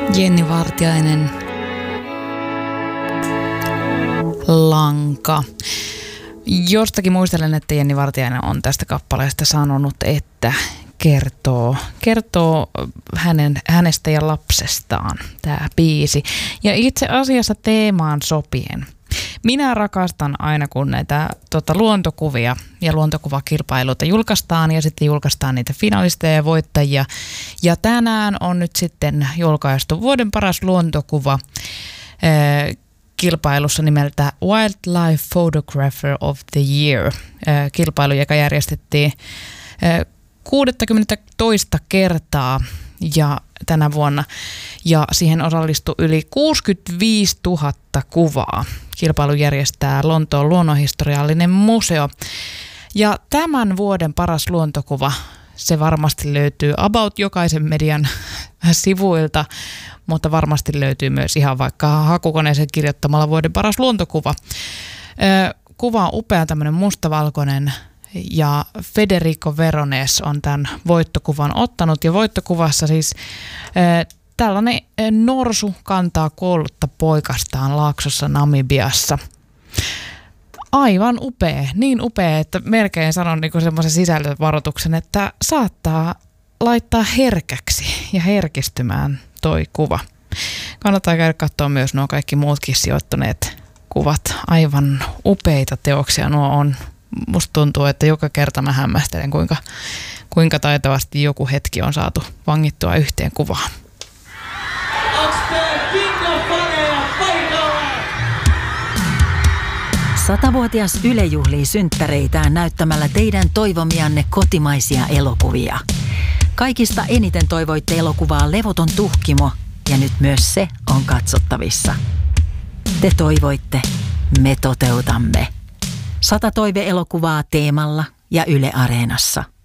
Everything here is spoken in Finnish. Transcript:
Jenni Vartiainen, Lanka. Jostakin muistelen, että Jenni Vartiainen on tästä kappaleesta sanonut, että kertoo hänestä ja lapsestaan tämä biisi. Ja itse asiassa teemaan sopien. Minä rakastan aina, kun näitä luontokuvia ja luontokuvakilpailuita julkaistaan ja sitten julkaistaan niitä finalisteja ja voittajia. Ja tänään on nyt sitten julkaistu vuoden paras luontokuva kilpailussa nimeltä Wildlife Photographer of the Year. Kilpailu, joka järjestettiin 62 kertaa ja tänä vuonna, ja siihen osallistui yli 65 000 kuvaa. Kilpailu järjestää Lontoon luonnonhistoriallinen museo. Ja tämän vuoden paras luontokuva, se varmasti löytyy about jokaisen median sivuilta, mutta varmasti löytyy myös ihan vaikka hakukoneeseen kirjoittamalla vuoden paras luontokuva. Kuva on upea, tämmöinen mustavalkoinen, ja Federico Verones on tämän voittokuvan ottanut, ja voittokuvassa siis tällainen norsu kantaa kuollutta poikastaan laaksossa Namibiassa. Aivan upea, niin upea, että melkein sanon niin semmoisen sisältövaroituksen, että saattaa laittaa herkäksi ja herkistymään toi kuva. Kannattaa käydä katsoa myös nuo kaikki muutkin sijoittuneet kuvat. Aivan upeita teoksia nuo on. Musta tuntuu, että joka kerta mä hämmästelen, kuinka taitavasti joku hetki on saatu vangittua yhteen kuvaan. 100-vuotias Yle juhlii synttäreitään näyttämällä teidän toivomianne kotimaisia elokuvia. Kaikista eniten toivoitte elokuvaa Levoton tuhkimo, ja nyt myös se on katsottavissa. Te toivoitte, me toteutamme. 100 toive-elokuvaa Teemalla ja Yle Areenassa.